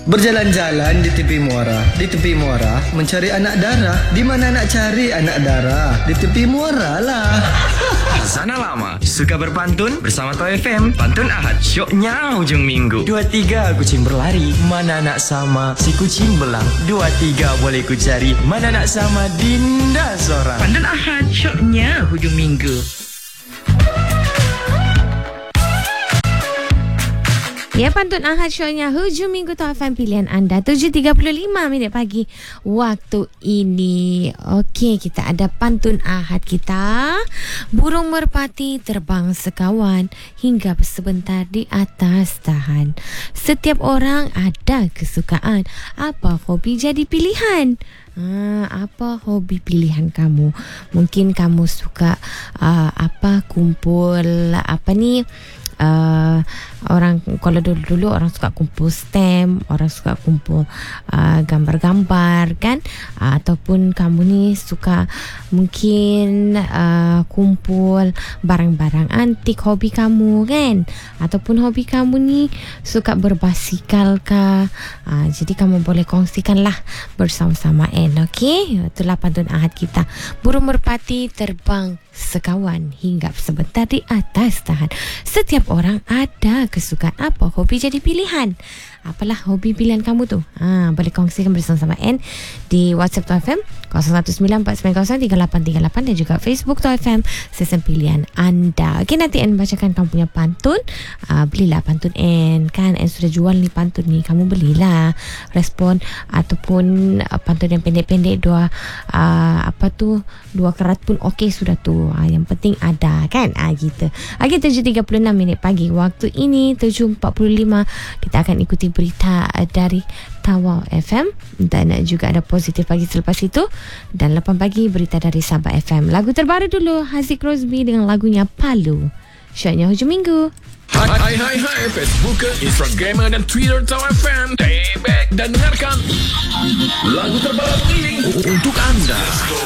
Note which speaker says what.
Speaker 1: Berjalan-jalan di tepi muara, mencari anak dara. Di mana nak cari anak dara? Di tepi muara lah.
Speaker 2: Sana lama suka berpantun bersama Toh FM. Pantun Ahad, syoknya hujung minggu. 2-3 kucing berlari, mana nak sama si kucing belang. 2-3 boleh ku cari, mana nak sama Dinda seorang.
Speaker 3: Pantun Ahad, syoknya hujung minggu.
Speaker 4: Ya, Pantun Ahad syoknya hujung minggu Toh FM pilihan anda 7.35 minit pagi waktu ini. Okey, kita ada Pantun Ahad kita. Burung merpati terbang sekawan hingga sebentar di atas tahan. Setiap orang ada kesukaan. Apa hobi jadi pilihan? Apa hobi pilihan kamu? Mungkin kamu suka kumpul orang kalau dulu orang suka kumpul stamp, orang suka kumpul gambar-gambar kan, ataupun kamu ni suka mungkin kumpul barang-barang antik, hobi kamu kan, ataupun hobi kamu ni suka berbasikal kah. Jadi kamu boleh kongsikanlah bersama-sama okey. Itulah Pantun Ahad kita. Burung merpati terbang sekawan hingga sebentar di atas tahan. Setiap orang ada kesukaan. Apa hobi jadi pilihan? Apalah hobi pilihan kamu tu? Boleh kongsikan bersama-sama di WhatsApp Toh FM 0194903838 dan juga Facebook Toh FM sesen pilihan anda. Okey, nanti bacakan kamu punya pantun. Belilah pantun kan sudah jual ni pantun ni, kamu belilah. Respon ataupun pantun yang pendek-pendek dua kerat pun okey sudah tu. Yang penting ada kan, gitu. 7.36 minit pagi waktu ini, 7.45 kita akan ikuti berita dari Tawau FM dan juga ada Positif Pagi selepas itu, dan 8 pagi berita dari Sabah FM. Lagu terbaru dulu Haziq Rosby dengan lagunya Palu. Syoknya hujung minggu.
Speaker 5: Hai Facebook, Instagram dan Twitter Tawau FM. Stay back dan dengarkan lagu terbaru ini untuk anda.